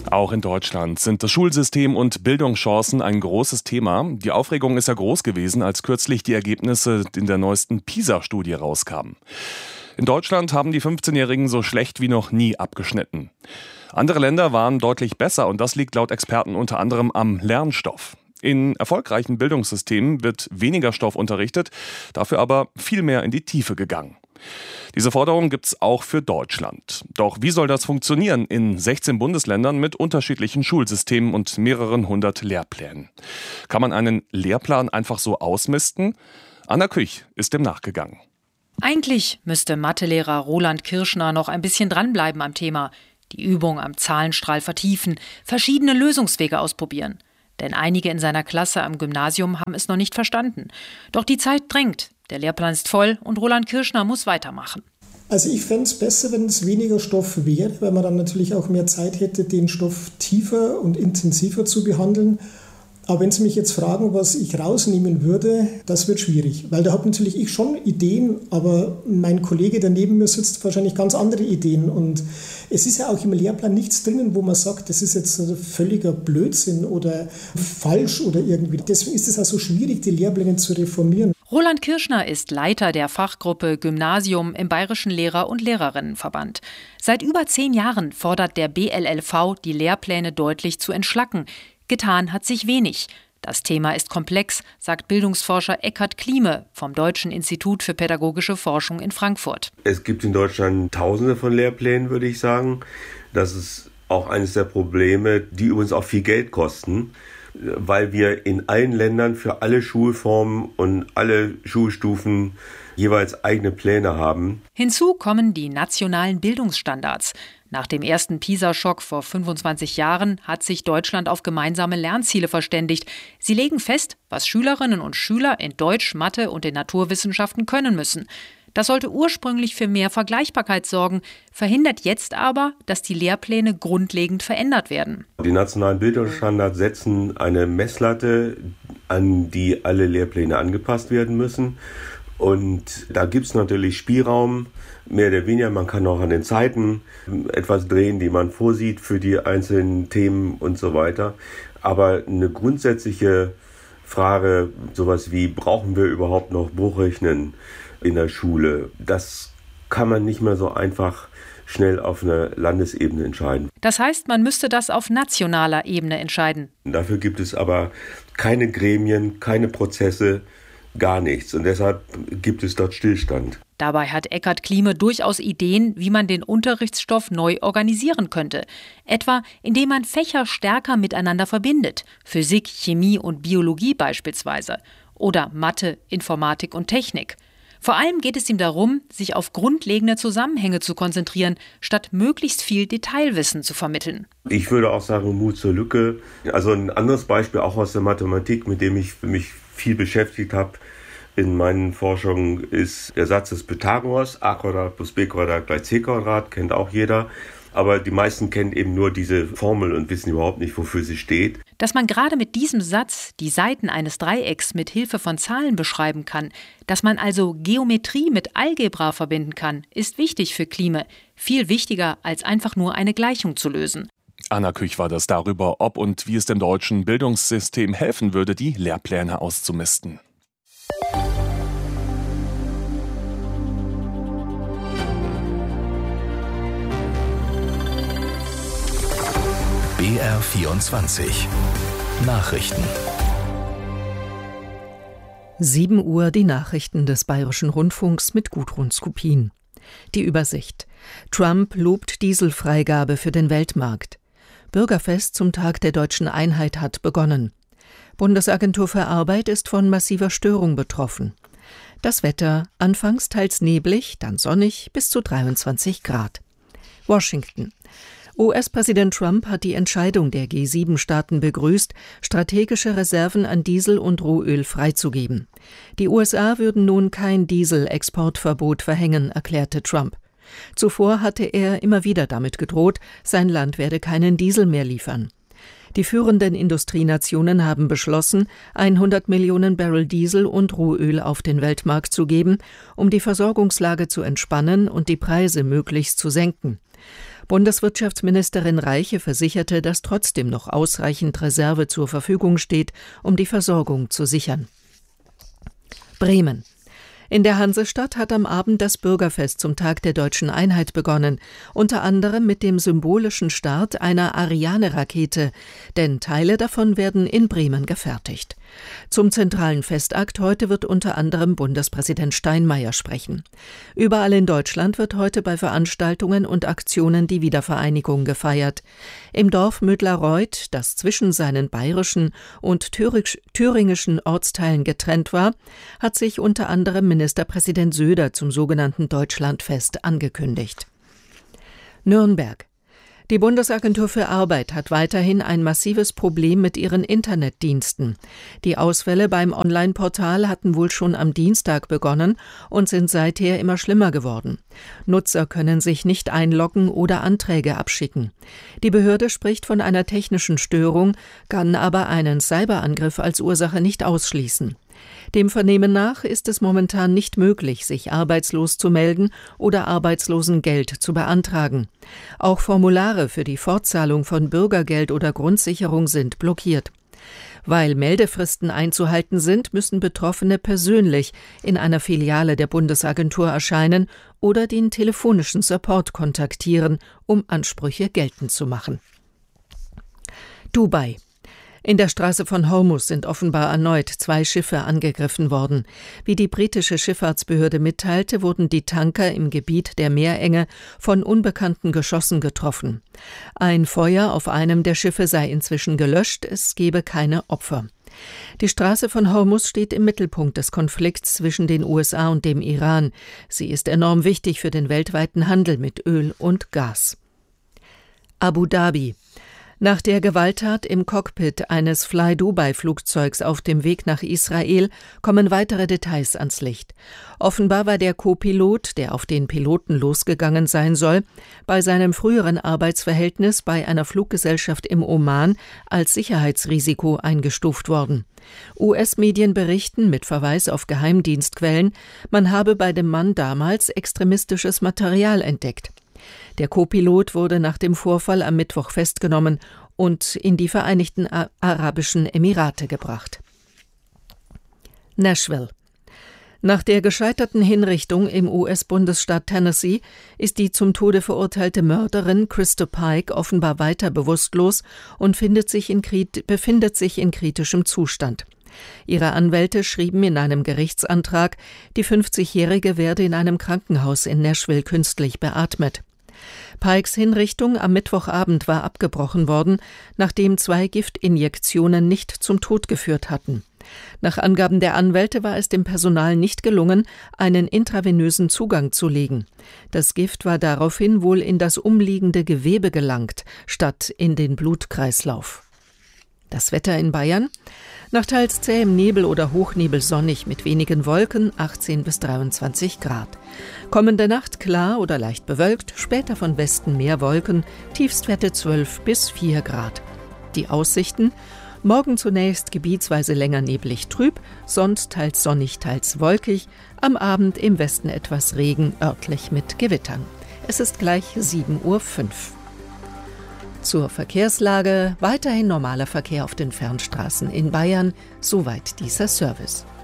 Auch in Deutschland sind das Schulsystem und Bildungschancen ein großes Thema. Die Aufregung ist ja groß gewesen, als kürzlich die Ergebnisse in der neuesten PISA-Studie rauskamen. In Deutschland haben die 15-Jährigen so schlecht wie noch nie abgeschnitten. Andere Länder waren deutlich besser und das liegt laut Experten unter anderem am Lernstoff. In erfolgreichen Bildungssystemen wird weniger Stoff unterrichtet, dafür aber viel mehr in die Tiefe gegangen. Diese Forderung gibt es auch für Deutschland. Doch wie soll das funktionieren in 16 Bundesländern mit unterschiedlichen Schulsystemen und mehreren hundert Lehrplänen? Kann man einen Lehrplan einfach so ausmisten? Anna Küch ist dem nachgegangen. Eigentlich müsste Mathelehrer Roland Kirschner noch ein bisschen dranbleiben am Thema, die Übung am Zahlenstrahl vertiefen, verschiedene Lösungswege ausprobieren. Denn einige in seiner Klasse am Gymnasium haben es noch nicht verstanden. Doch die Zeit drängt. Der Lehrplan ist voll und Roland Kirschner muss weitermachen. Also ich fände es besser, wenn es weniger Stoff wäre, weil man dann natürlich auch mehr Zeit hätte, den Stoff tiefer und intensiver zu behandeln. Aber wenn Sie mich jetzt fragen, was ich rausnehmen würde, das wird schwierig. Weil da habe natürlich ich schon Ideen, aber mein Kollege, der neben mir sitzt, wahrscheinlich ganz andere Ideen. Und es ist ja auch im Lehrplan nichts drinnen, wo man sagt, das ist jetzt ein völliger Blödsinn oder falsch oder irgendwie. Deswegen ist es auch so schwierig, die Lehrpläne zu reformieren. Roland Kirschner ist Leiter der Fachgruppe Gymnasium im Bayerischen Lehrer- und Lehrerinnenverband. Seit über 10 Jahren fordert der BLLV, die Lehrpläne deutlich zu entschlacken. Getan hat sich wenig. Das Thema ist komplex, sagt Bildungsforscher Eckhard Klieme vom Deutschen Institut für Pädagogische Forschung in Frankfurt. Es gibt in Deutschland Tausende von Lehrplänen, würde ich sagen. Das ist auch eines der Probleme, die übrigens auch viel Geld kosten, weil wir in allen Ländern für alle Schulformen und alle Schulstufen jeweils eigene Pläne haben. Hinzu kommen die nationalen Bildungsstandards. Nach dem ersten PISA-Schock vor 25 Jahren hat sich Deutschland auf gemeinsame Lernziele verständigt. Sie legen fest, was Schülerinnen und Schüler in Deutsch, Mathe und den Naturwissenschaften können müssen. Das sollte ursprünglich für mehr Vergleichbarkeit sorgen, verhindert jetzt aber, dass die Lehrpläne grundlegend verändert werden. Die nationalen Bildungsstandards setzen eine Messlatte, an die alle Lehrpläne angepasst werden müssen. Und da gibt es natürlich Spielraum, mehr oder weniger. Man kann auch an den Zeiten etwas drehen, die man vorsieht für die einzelnen Themen und so weiter. Aber eine grundsätzliche Frage, sowas wie, brauchen wir überhaupt noch Bruchrechnen in der Schule? Das kann man nicht mehr so einfach schnell auf einer Landesebene entscheiden. Das heißt, man müsste das auf nationaler Ebene entscheiden. Dafür gibt es aber keine Gremien, keine Prozesse, gar nichts. Und deshalb gibt es dort Stillstand. Dabei hat Eckhard Klieme durchaus Ideen, wie man den Unterrichtsstoff neu organisieren könnte. Etwa, indem man Fächer stärker miteinander verbindet. Physik, Chemie und Biologie beispielsweise. Oder Mathe, Informatik und Technik. Vor allem geht es ihm darum, sich auf grundlegende Zusammenhänge zu konzentrieren, statt möglichst viel Detailwissen zu vermitteln. Ich würde auch sagen, Mut zur Lücke. Also ein anderes Beispiel auch aus der Mathematik, mit dem ich mich viel beschäftigt habe in meinen Forschungen, ist der Satz des Pythagoras, a Quadrat plus b Quadrat gleich c Quadrat, kennt auch jeder. Aber die meisten kennen eben nur diese Formel und wissen überhaupt nicht, wofür sie steht. Dass man gerade mit diesem Satz die Seiten eines Dreiecks mit Hilfe von Zahlen beschreiben kann, dass man also Geometrie mit Algebra verbinden kann, ist wichtig für Klieme. Viel wichtiger, als einfach nur eine Gleichung zu lösen. Anna Küch war das darüber, ob und wie es dem deutschen Bildungssystem helfen würde, die Lehrpläne auszumisten. BR24 Nachrichten. 7 Uhr die Nachrichten des Bayerischen Rundfunks mit Gudrun Skupin. Die Übersicht. Trump lobt Dieselfreigabe für den Weltmarkt. Bürgerfest zum Tag der deutschen Einheit hat begonnen. Bundesagentur für Arbeit ist von massiver Störung betroffen. Das Wetter, anfangs teils neblig, dann sonnig, bis zu 23 Grad. Washington. US-Präsident Trump hat die Entscheidung der G7-Staaten begrüßt, strategische Reserven an Diesel und Rohöl freizugeben. Die USA würden nun kein Dieselexportverbot verhängen, erklärte Trump. Zuvor hatte er immer wieder damit gedroht, sein Land werde keinen Diesel mehr liefern. Die führenden Industrienationen haben beschlossen, 100 Millionen Barrel Diesel und Rohöl auf den Weltmarkt zu geben, um die Versorgungslage zu entspannen und die Preise möglichst zu senken. Bundeswirtschaftsministerin Reiche versicherte, dass trotzdem noch ausreichend Reserve zur Verfügung steht, um die Versorgung zu sichern. Bremen. In der Hansestadt hat am Abend das Bürgerfest zum Tag der Deutschen Einheit begonnen, unter anderem mit dem symbolischen Start einer Ariane-Rakete, denn Teile davon werden in Bremen gefertigt. Zum zentralen Festakt heute wird unter anderem Bundespräsident Steinmeier sprechen. Überall in Deutschland wird heute bei Veranstaltungen und Aktionen die Wiedervereinigung gefeiert. Im Dorf Mödlareuth, das zwischen seinen bayerischen und thüringischen Ortsteilen getrennt war, hat sich unter anderem Ministerpräsident Söder zum sogenannten Deutschlandfest angekündigt. Nürnberg. Die Bundesagentur für Arbeit hat weiterhin ein massives Problem mit ihren Internetdiensten. Die Ausfälle beim Online-Portal hatten wohl schon am Dienstag begonnen und sind seither immer schlimmer geworden. Nutzer können sich nicht einloggen oder Anträge abschicken. Die Behörde spricht von einer technischen Störung, kann aber einen Cyberangriff als Ursache nicht ausschließen. Dem Vernehmen nach ist es momentan nicht möglich, sich arbeitslos zu melden oder Arbeitslosengeld zu beantragen. Auch Formulare für die Fortzahlung von Bürgergeld oder Grundsicherung sind blockiert. Weil Meldefristen einzuhalten sind, müssen Betroffene persönlich in einer Filiale der Bundesagentur erscheinen oder den telefonischen Support kontaktieren, um Ansprüche geltend zu machen. Dubai. In der Straße von Hormuz sind offenbar erneut 2 Schiffe angegriffen worden. Wie die britische Schifffahrtsbehörde mitteilte, wurden die Tanker im Gebiet der Meerenge von unbekannten Geschossen getroffen. Ein Feuer auf einem der Schiffe sei inzwischen gelöscht, es gebe keine Opfer. Die Straße von Hormuz steht im Mittelpunkt des Konflikts zwischen den USA und dem Iran. Sie ist enorm wichtig für den weltweiten Handel mit Öl und Gas. Abu Dhabi. Nach der Gewalttat im Cockpit eines Fly-Dubai-Flugzeugs auf dem Weg nach Israel kommen weitere Details ans Licht. Offenbar war der Co-Pilot, der auf den Piloten losgegangen sein soll, bei seinem früheren Arbeitsverhältnis bei einer Fluggesellschaft im Oman als Sicherheitsrisiko eingestuft worden. US-Medien berichten mit Verweis auf Geheimdienstquellen, man habe bei dem Mann damals extremistisches Material entdeckt. Der Co-Pilot wurde nach dem Vorfall am Mittwoch festgenommen und in die Vereinigten Arabischen Emirate gebracht. Nashville. Nach der gescheiterten Hinrichtung im US-Bundesstaat Tennessee ist die zum Tode verurteilte Mörderin Krista Pike offenbar weiter bewusstlos und befindet sich in kritischem Zustand. Ihre Anwälte schrieben in einem Gerichtsantrag, die 50-Jährige werde in einem Krankenhaus in Nashville künstlich beatmet. Pikes Hinrichtung am Mittwochabend war abgebrochen worden, nachdem 2 Giftinjektionen nicht zum Tod geführt hatten. Nach Angaben der Anwälte war es dem Personal nicht gelungen, einen intravenösen Zugang zu legen. Das Gift war daraufhin wohl in das umliegende Gewebe gelangt, statt in den Blutkreislauf. Das Wetter in Bayern? Nach teils zähem Nebel oder Hochnebel sonnig mit wenigen Wolken, 18 bis 23 Grad. Kommende Nacht klar oder leicht bewölkt, später von Westen mehr Wolken, Tiefstwerte 12 bis 4 Grad. Die Aussichten? Morgen zunächst gebietsweise länger neblig trüb, sonst teils sonnig, teils wolkig, am Abend im Westen etwas Regen, örtlich mit Gewittern. Es ist gleich 7:05 Uhr. Zur Verkehrslage: weiterhin normaler Verkehr auf den Fernstraßen in Bayern, soweit dieser Service.